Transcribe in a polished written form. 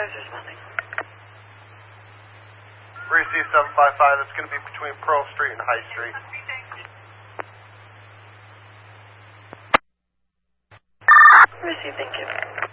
5's responding. Receive 755, that's going to be between Pearl Street and High Street. Receive, thank you.